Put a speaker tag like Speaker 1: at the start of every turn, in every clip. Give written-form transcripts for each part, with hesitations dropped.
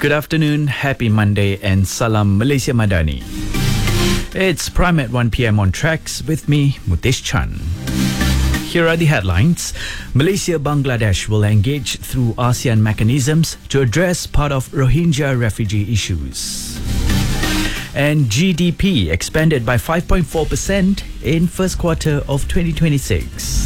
Speaker 1: Good afternoon, happy Monday and Salam Malaysia Madani. It's Prime at 1 p.m. on Tracks with me, Mutesh Chan. Here are the headlines. Malaysia-Bangladesh will engage through ASEAN mechanisms to address part of Rohingya refugee issues. And GDP expanded by 5.4% in first quarter of 2026.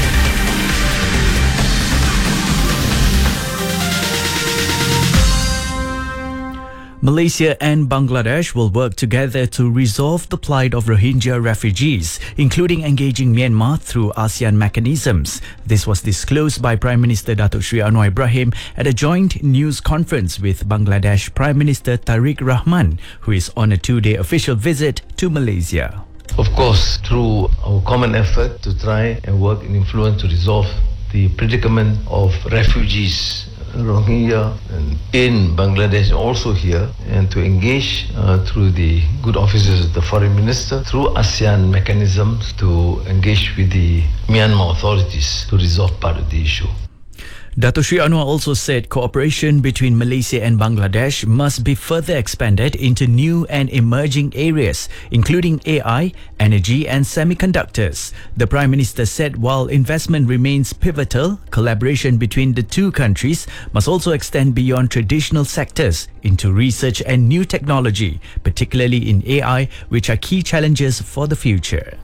Speaker 1: Malaysia and Bangladesh will work together to resolve the plight of Rohingya refugees, including engaging Myanmar through ASEAN mechanisms. This was disclosed by Prime Minister Datuk Seri Anwar Ibrahim at a joint news conference with Bangladesh Prime Minister Tariq Rahman, who is on a two-day official visit to Malaysia.
Speaker 2: Of course, through our common effort to try and work in influence to resolve the predicament of refugees, Rohingya, in Bangladesh, also here, and to engage through the good offices of the Foreign Minister, through ASEAN mechanisms to engage with the Myanmar authorities to resolve part of the issue.
Speaker 1: Datuk Seri Anwar also said cooperation between Malaysia and Bangladesh must be further expanded into new and emerging areas, including AI, energy and semiconductors. The Prime Minister said while investment remains pivotal, collaboration between the two countries must also extend beyond traditional sectors into research and new technology, particularly in AI, which are key challenges for the future.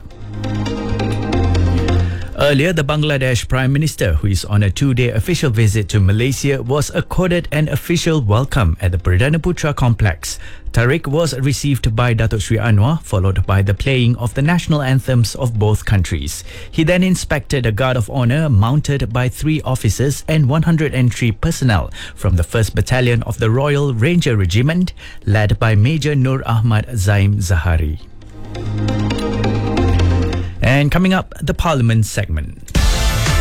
Speaker 1: Earlier, the Bangladesh Prime Minister, who is on a two-day official visit to Malaysia, was accorded an official welcome at the Perdana Putra complex. Tariq was received by Datuk Seri Anwar, followed by the playing of the national anthems of both countries. He then inspected a guard of honour mounted by 3 officers and 103 personnel from the 1st Battalion of the Royal Ranger Regiment, led by Major Nur Ahmad Zaim Zahari. And coming up, the Parliament segment.